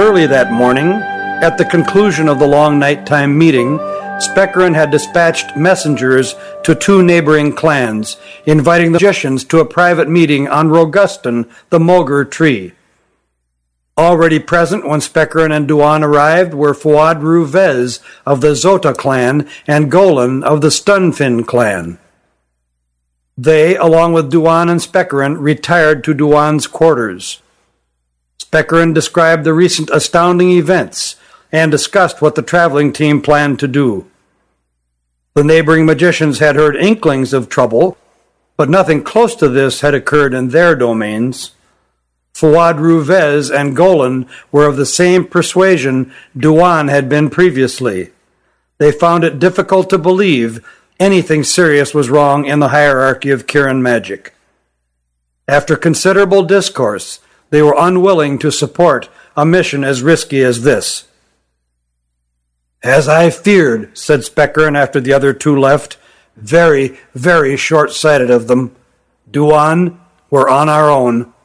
Early that morning, at the conclusion of the long nighttime meeting, Specherin had dispatched messengers to 2 neighboring clans, inviting the magicians to a private meeting on Rogustan, the Mogr tree. Already present when Specherin and Duan arrived were Fuad Ruvez of the Zota clan and Golan of the Stunfin clan. They, along with Duan and Specherin, retired to Duan's quarters. Specherin described the recent astounding events and discussed what the traveling team planned to do. The neighboring magicians had heard inklings of trouble, but nothing close to this had occurred in their domains. Fuad Ruvez and Golan were of the same persuasion Duan had been previously. They found it difficult to believe anything serious was wrong in the hierarchy of Kirin magic. After considerable discourse, they were unwilling to support a mission as risky as this. "As I feared," said Specherin after the other 2 left. "Very, very short-sighted of them. Duan, we're on our own."